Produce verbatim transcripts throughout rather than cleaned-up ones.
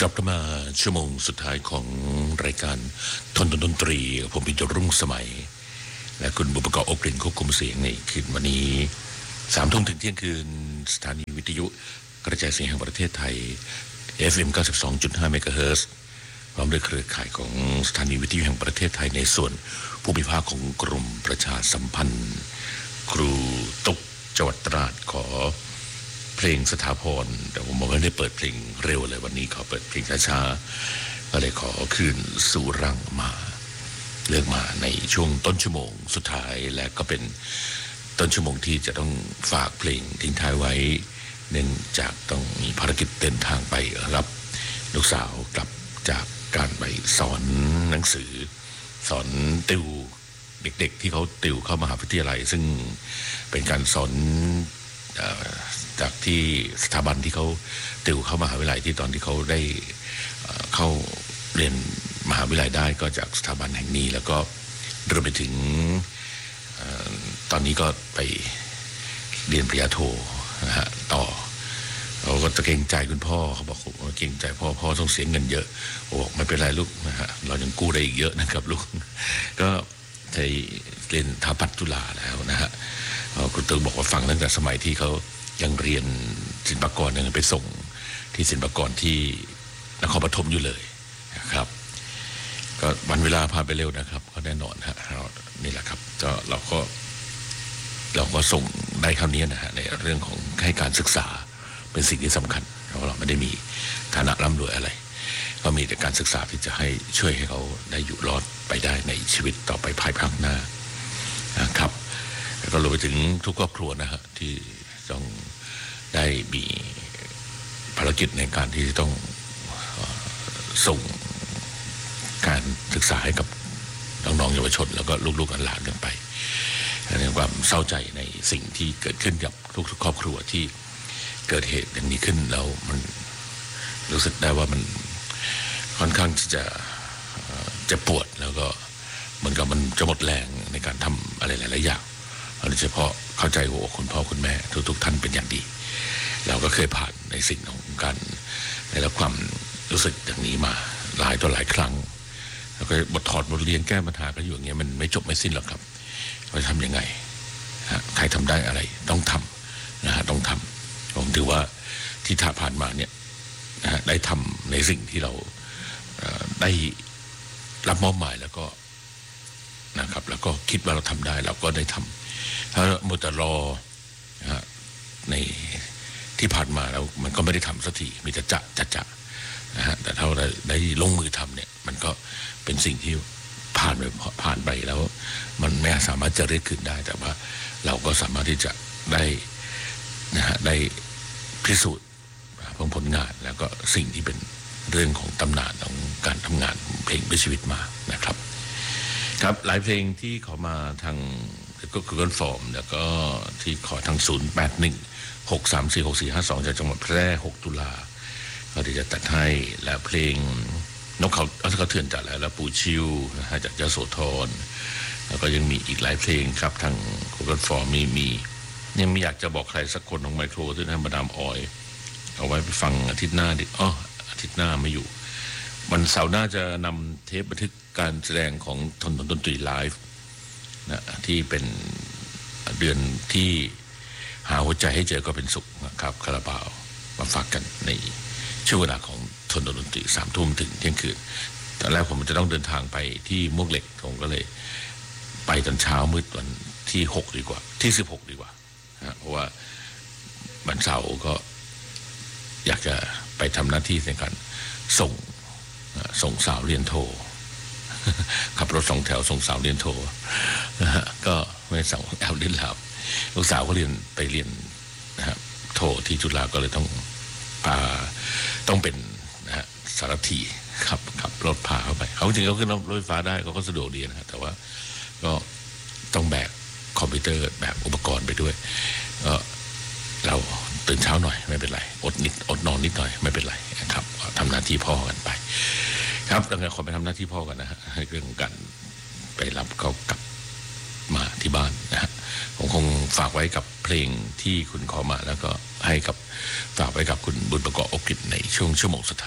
กลับมาชั่วโมงสุดท้ายของรายการทนดนตรีผมพิจรุ่งสมัยและคุณบุปกรอบกลิ่นควบคุมเสียงในคืนวันนี้สามทุ่มถึงเที่ยงคืนสถานีวิทยุกระจายเสียงแห่งประเทศไทย เอฟ เอ็ม เก้าสิบสองจุดห้า เมกะเฮิรตซ์พร้อมด้วยเครือข่ายของสถานีวิทยุแห่งประเทศไทยในส่วนภูมิภาคของกรมประชาสัมพันธ์ครูตุกจังหวัดตราดขอเพลงสถาพรแต่ผมบอกว่าได้เปิดเพลงเร็วเลยวันนี้ขอเปิดเพลงช้าๆก็เลยขอคืนสู่รังมาเลือกมาในช่วงต้นชั่วโมงสุดท้ายและก็เป็นต้นชั่วโมงที่จะต้องฝากเพลงทิ้งท้ายไว้เนื่องจากต้องมีภารกิจเดินทางไปรับลูกสาวกลับจากการไปสอนหนังสือสอนติวเด็กๆที่เขาติวเข้ามหาวิทยาลัยซึ่งเป็นการสอนจากที่สถาบันที่เขาติวเข้ามหาวิทยาลัยที่ตอนที่เขาได้เข้าเรียนมหาวิทยาลัยได้ก็จากสถาบันแห่งนี้แล้วก็รวมไปถึงตอนนี้ก็ไปเรียนปริญญาโทนะฮะต่อเราก็จะเกรงใจคุณพ่อเขาบอกว่าเกรงใจพ่อพ่อต้องเสียเงินเยอะบอกไม่เป็นไรลูกนะฮะเรายังกู้ได้อีกเยอะนะครับลูกก็ใช้เรียนถาปัตจุฬาแล้วนะฮะคุณตึงบอกว่าฟังตั้งแต่สมัยที่เขายังเรียนศิลปากรยังไปส่งที่ศิลปากรที่นครปฐมอยู่เลยนะครับก็วันเวลาผ่านไปเร็วนะครับก็แน่นอนฮะนี่แหละครับก็เราก็เราก็ส่งได้คำนี้นะฮะในเรื่องของให้การศึกษาเป็นสิ่งที่สำคัญเพราะเราไม่ได้มีฐานะร่ำรวยอะไรก็มีแต่การศึกษาที่จะให้ช่วยให้เขาได้อยู่รอดไปได้ในชีวิตต่อไปภายภาคหน้านะครับแล้วก็รวมไปถึงทุกครอบครัวนะฮะที่ต้องได้มีภารกิจในการที่ต้องส่งการศึกษาให้กับน้องๆเยาวชนแล้วก็ลูกๆหลานๆกันไปในความเศร้าใจในสิ่งที่เกิดขึ้นกับทุกๆครอบครัวที่เกิดเหตุอย่างนี้ขึ้นแล้วมันรู้สึกได้ว่ามันค่อนข้างที่จะจะปวดแล้วก็เหมือนกับมันจะหมดแรงในการทำอะไรหลายๆอย่างโดยเฉพาะเข้าใจหัวอกคุณพ่อคุณแม่ทุกๆท่านเป็นอย่างดีเราก็เคยผ่านในสิ่งของการได้รับความรู้สึกอย่างนี้มาหลายต่อหลายครั้งแล้วก็บทถอดบทเรียนแก้ปัญหากันอยู่อย่างเงี้ยมันไม่จบไม่สิ้นหรอกครับว่าทำยังไงใครทำได้อะไรต้องทำนะฮะต้องทำผมถือว่าที่ถ่าผ่านมาเนี่ยนะฮะได้ทำในสิ่งที่เราได้รับมอบหมายแล้วก็นะครับแล้วก็คิดว่าเราทำได้เราก็ได้ทำถ้ามัวแต่รอนะฮะในที่ผ่านมาแล้วมันก็ไม่ได้ทำสักทีมีแต่จะจะจะนะฮะแต่ถ้าเราได้ลงมือทำเนี่ยมันก็เป็นสิ่งที่ผ่านไปผ่านไปแล้วมันไม่สามารถจะเรียกคืนได้แต่ว่าเราก็สามารถที่จะได้นะฮะได้พิสูจน์ผลงานแล้วก็สิ่งที่เป็นเรื่องของตำนานของการทำงานเพลงเพื่อชีวิตมานะครับครับหลายเพลงที่ขอมาทางก็คือก้นฟอร์มแล้วก็ที่ขอทางศูนย์แปดหนึ่งหกสามสี่หกสี่ห้าสองจากจังหวัดแพร่หกตุลาก็ที่จะตัดให้และเพลงนกเขาเอาเขาเถื่อนจัดแล้วแล้วปูชิวนะฮะจากยโสธรแล้วก็ยังมีอีกหลายเพลงครับทางก้นฟอร์มมีมียังไม่อยากจะบอกใครสักคนของไมโครที่ท่านมาดามออยเอาไว้ไปฟังอาทิตย์หน้าดิอ๋ออาทิตย์หน้าไม่อยู่วันเสาร์หน้าจะนำเทปบันทึกการแสดงของทนดนตรีไลฟ์นะที่เป็นเดือนที่หาหัวใจให้เจอก็เป็นสุขนะครับคาราบาวมาฝากกันในช่วงเวลาของทนดนตรีสามทุ่มถึงเที่ยงคืนตอนแรกผมจะต้องเดินทางไปที่มวกเหล็กผมก็เลยไปตอนเช้ามืดวันที่หกดีกว่าที่สิบหกดีกว่านะเพราะว่าวันเสาร์ก็อยากจะไปทำหน้าที่ในการส่งส่งสาวเรียนโทขับรถสองแถวส่งสาวเรียนโทนะฮะก็ไม่สั่งแอลเล่นหลับลูกสาวก็เรียนไปเรียนนะฮะโทที่จุฬาก็เลยต้องพาต้องเป็นนะฮะสารถีขับขับรถพาเข้าไปเขาจริงเขาขึ้นรถไฟฟ้าได้เขาก็สะดวกดีนะแต่ว่าก็ต้องแบกคอมพิวเตอร์แบบอุปกรณ์ไปด้วยก็เราตื่นเช้าหน่อยไม่เป็นไรอดนิดอดนอนนิดหน่อยไม่เป็นไรนะครับทำหน้าที่พ่อกันไปครับดังนั้นขอไปทำหน้าที่พ่อกันนะฮะให้เรื่องของการไปรับเขากลับมาที่บ้านนะฮะผมคงฝากไว้กับเพลงที่คุณขอมาแล้วก็ให้กับฝากไว้กับคุณบุญประกอบอกฤษในช่วงชั่วโมงสุดท้ายกับ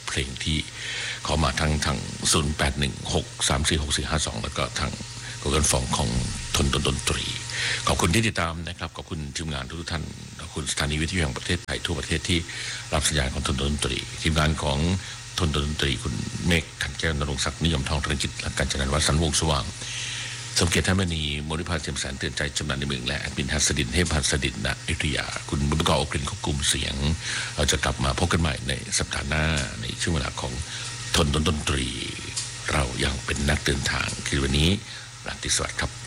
เพลงที่ขอมาทั้งทางศูนย์แปดหนึ่งหกสามสี่หกสี่ห้าสองแล้วก็ทางกูเกิลฟอร์มของทนดนตรีขอบคุณที่ติดตามนะครับขอบคุณทีมงานทุกท่านขอบคุณสถานีวิทยุแห่งประเทศไทยทั่วประเทศที่รับสัญญาณของทนดนตรีทีมงานของทนดนตรีคุณเมฆขันแก้วนรงศักดิ์นิยมทองธนกิจและการจัดการวัดสันวงสว่างสมเกียรติท่านมณีมริพาเทียมแสนเตือนใจจำนานในเมืองและแอดมินฮัสดินเทพหัสดินณอยุธยาคุณบุญประกอบกลิ่นควบคุมเสียงเราจะกลับมาพบกันใหม่ในสัปดาห์หน้าในช่วงเวลาของทนดนตรีเรายังเป็นนักเดินทางคือวันนี้ราตรีสวัสดิ์ครับ